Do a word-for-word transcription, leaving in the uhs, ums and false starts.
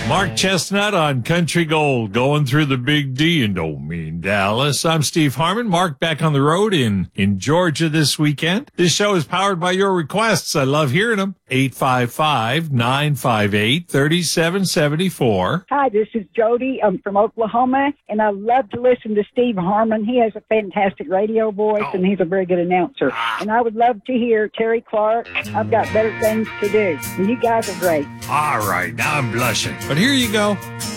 Mark Chestnut on Country Gold, going through the Big D and don't mean Dallas. I'm Steve Harmon. Mark back on the road in, in Georgia this weekend. This show is powered by your requests. I love hearing them. eight five five, nine five eight, three seven seven four. Hi, this is Jody. I'm from Oklahoma, and I love to listen to Steve Harmon. He has a fantastic radio voice, Oh. and he's a very good announcer. Ah. And I would love to hear Terry Clark. I've got better things to do. And you guys are great. All right, now I'm blushing. But here you go.